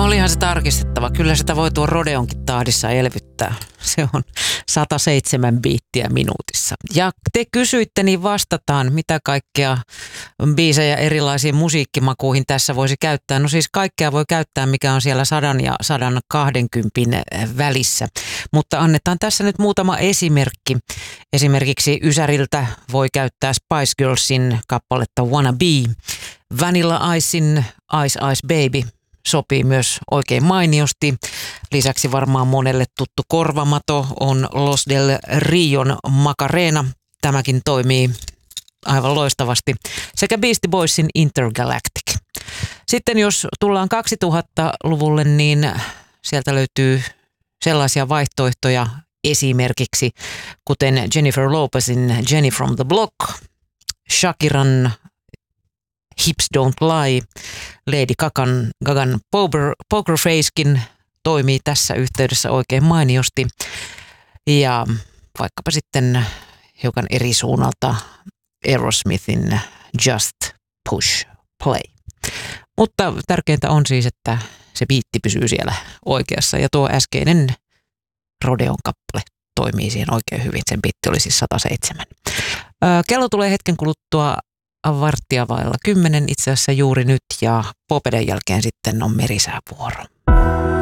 Olihan se tarkistettava. Kyllä sitä voi tuon Rodeonkin tahdissa elvyttää. Se on 107 biittiä minuutissa. Ja te kysyitte, niin vastataan, mitä kaikkea biisejä erilaisiin musiikkimakuihin tässä voisi käyttää. No siis kaikkea voi käyttää, mikä on siellä 100 ja 120 välissä. Mutta annetaan tässä nyt muutama esimerkki. Esimerkiksi Ysäriltä voi käyttää Spice Girlsin kappaletta Wanna Be. Vanilla Icein Ice Ice Baby sopii myös oikein mainiosti. Lisäksi varmaan monelle tuttu korvamato on Los del Rion Macarena. Tämäkin toimii aivan loistavasti. Sekä Beastie Boysin Intergalactic. Sitten jos tullaan 2000-luvulle, niin sieltä löytyy sellaisia vaihtoehtoja esimerkiksi kuten Jennifer Lopezin Jenny from the Block, Shakiran Hips Don't Lie, Lady Gagan Poker Facekin toimii tässä yhteydessä oikein mainiosti. Ja vaikkapa sitten hiukan eri suunnalta Aerosmithin Just Push Play. Mutta tärkeintä on siis, että se biitti pysyy siellä oikeassa. Ja tuo äskeinen Rodeon kappale toimii siihen oikein hyvin. Sen biitti oli siis 107. Kello tulee hetken kuluttua 10:15 itse asiassa juuri nyt, ja Popeden jälkeen sitten on merisäävuoro.